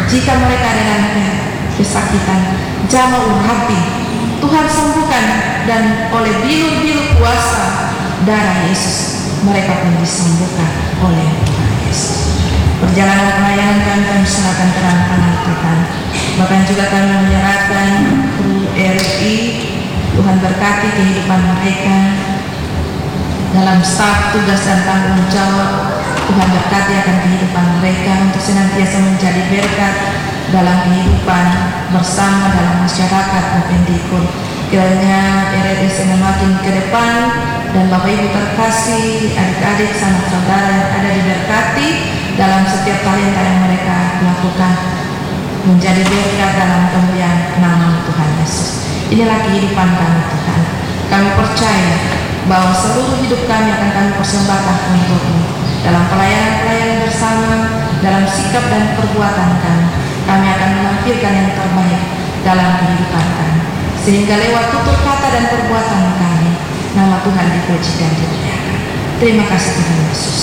Jika mereka ada dalam kesakitan, jama'u Rabbi, Tuhan sembuhkan, dan oleh bilur-bilur kuasa darah Yesus mereka pun disembuhkan oleh Tuhan Yesus. Perjalanan pelayanan kami serahkan ke dalam tangan Tuhan. Bahkan juga kami menyerahkan kru RI, Tuhan berkati kehidupan mereka dalam staf tugas dan tanggung jawab. Tuhan berkati akan kehidupan mereka untuk senantiasa menjadi berkat dalam kehidupan bersama dalam masyarakat Pendikbud. Kiranya RRI semakin ke depan, dan Bapak Ibu terkasih, adik-adik, sanak saudara yang ada diberkati dalam setiap talenta yang mereka lakukan, menjadi berkat dalam kemuliaan nama Tuhan Yesus. Inilah kehidupan kami Tuhan. Kami percaya bahwa seluruh hidup kami akan kami persembahkan untuk-Mu dalam pelayanan-pelayanan bersama, dalam sikap dan perbuatan kami. Kami akan menampilkan yang terbaik dalam kehidupan kami, sehingga lewat tutur kata dan perbuatan kami, nama Tuhan dipuji dan dimuliakan. Terima kasih Tuhan Yesus.